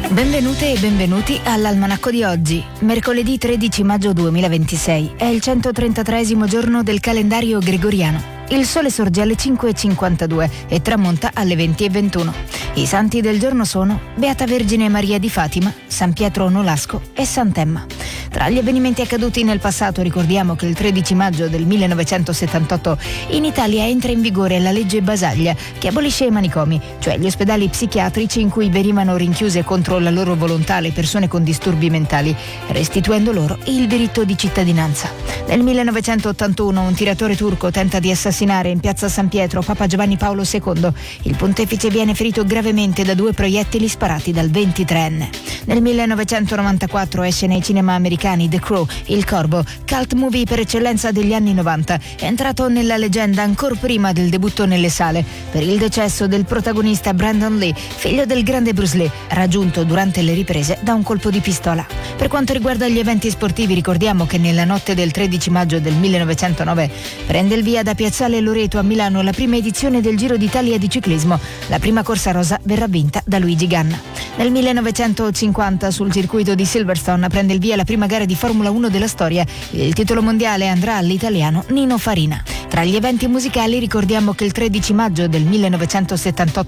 Benvenute e benvenuti all'Almanacco di oggi, mercoledì 13 maggio 2026. È il 133° giorno del calendario gregoriano. Il sole sorge alle 5:52 e tramonta alle 20:21. I santi del giorno sono Beata Vergine Maria di Fatima, San Pietro Nolasco e Sant'Emma. Tra gli avvenimenti accaduti nel passato ricordiamo che il 13 maggio del 1978 in Italia entra in vigore la legge Basaglia, che abolisce i manicomi, cioè gli ospedali psichiatrici in cui venivano rinchiuse contro la loro volontà le persone con disturbi mentali, restituendo loro il diritto di cittadinanza. Nel 1981 un tiratore turco tenta di assassinare in piazza San Pietro Papa Giovanni Paolo II. Il pontefice viene ferito gravemente da 2 proiettili sparati dal 23enne. Nel 1994 esce nei cinema americani The Crow, Il Corvo, cult movie per eccellenza degli anni 90, entrato nella leggenda ancor prima del debutto nelle sale, per il decesso del protagonista Brandon Lee, figlio del grande Bruce Lee, raggiunto durante le riprese da un colpo di pistola. Per quanto riguarda gli eventi sportivi, ricordiamo che nella notte del 13 maggio del 1909 prende il via da Piazzale Loreto a Milano la prima edizione del Giro d'Italia di ciclismo. La prima corsa rosa verrà vinta da Luigi Ganna. Nel 1950 sul circuito di Silverstone prende il via la prima gara di Formula 1 della storia. Il titolo mondiale andrà all'italiano Nino Farina. Tra gli eventi musicali ricordiamo che il 13 maggio del 1978